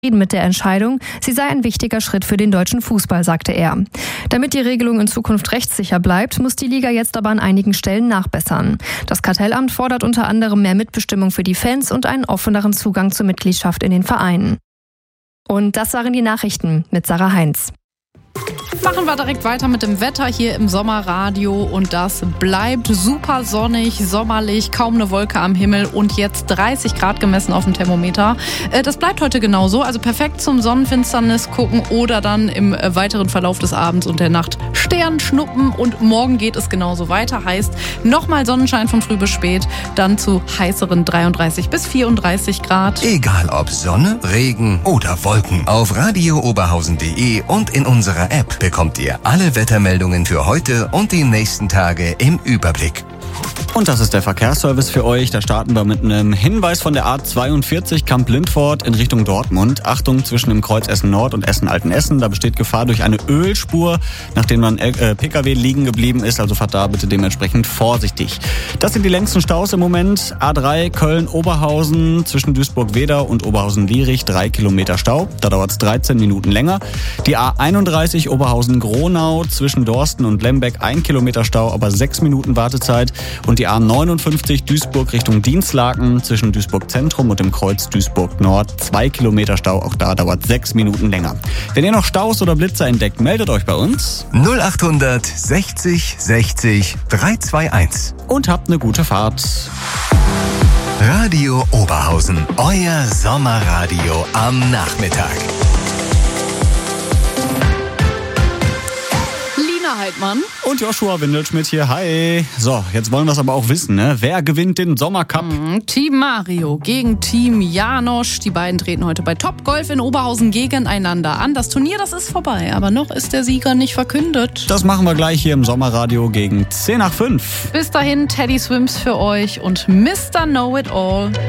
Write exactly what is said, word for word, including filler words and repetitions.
mit der Entscheidung, sie sei ein wichtiger Schritt für den deutschen Fußball, sagte er. Damit die Regelung in Zukunft rechtssicher bleibt, muss die Liga jetzt aber an einigen Stellen nachbessern. Das Kartellamt fordert unter anderem mehr Mitbestimmung für die Fans und einen offeneren Zugang zur Mitgliedschaft in den Vereinen. Und das waren die Nachrichten mit Sarah Heinz. Machen wir direkt weiter mit dem Wetter hier im Sommerradio und das bleibt super sonnig, sommerlich, kaum eine Wolke am Himmel und jetzt dreißig Grad gemessen auf dem Thermometer. Das bleibt heute genauso, also perfekt zum Sonnenfinsternis gucken oder dann im weiteren Verlauf des Abends und der Nacht Stern schnuppen und morgen geht es genauso weiter, heißt nochmal Sonnenschein von früh bis spät, dann zu heißeren dreiunddreißig bis vierunddreißig Grad. Egal ob Sonne, Regen oder Wolken, auf radio oberhausen punkt de und in unserer App bekommt ihr alle Wettermeldungen für heute und die nächsten Tage im Überblick. Und das ist der Verkehrsservice für euch. Da starten wir mit einem Hinweis von der A zweiundvierzig Kamp-Lindfort in Richtung Dortmund. Achtung, zwischen dem Kreuz Essen-Nord und Essen-Altenessen. Da besteht Gefahr durch eine Ölspur, nachdem ein äh, P K W liegen geblieben ist. Also fahrt da bitte dementsprechend vorsichtig. Das sind die längsten Staus im Moment. A drei Köln-Oberhausen zwischen Duisburg-Wedau und Oberhausen-Lierich. Drei Kilometer Stau. Da dauert es dreizehn Minuten länger. Die A einunddreißig Oberhausen-Gronau zwischen Dorsten und Lembeck. Ein Kilometer Stau, aber sechs Minuten Wartezeit. Und die A neunundfünfzig Duisburg Richtung Dienstlaken zwischen Duisburg Zentrum und dem Kreuz Duisburg Nord. Zwei Kilometer Stau, auch da dauert sechs Minuten länger. Wenn ihr noch Staus oder Blitzer entdeckt, meldet euch bei uns. null achthundert sechzig sechzig dreihunderteinundzwanzig. Und habt eine gute Fahrt. Radio Oberhausen, euer Sommerradio am Nachmittag. Heidmann. Und Joshua Windelschmidt hier. Hi. So, jetzt wollen wir es aber auch wissen, ne? Wer gewinnt den Sommercup? Mhm. Team Mario gegen Team Janosch. Die beiden treten heute bei Top Golf in Oberhausen gegeneinander an. Das Turnier, das ist vorbei, aber noch ist der Sieger nicht verkündet. Das machen wir gleich hier im Sommerradio gegen zehn nach fünf. Bis dahin, Teddy Swims für euch und Mister Know It All.